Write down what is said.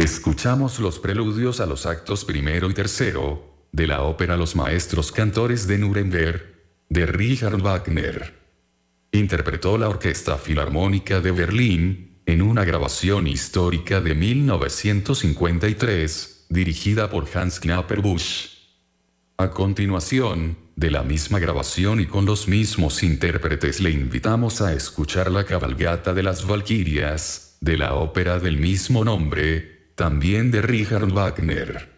Escuchamos los preludios a los actos primero y tercero, de la ópera Los Maestros Cantores de Nuremberg, de Richard Wagner. Interpretó la Orquesta Filarmónica de Berlín, en una grabación histórica de 1953, dirigida por Hans Knapperbusch. A continuación, de la misma grabación y con los mismos intérpretes le invitamos a escuchar la cabalgata de las Valquirias, de la ópera del mismo nombre, también de Richard Wagner.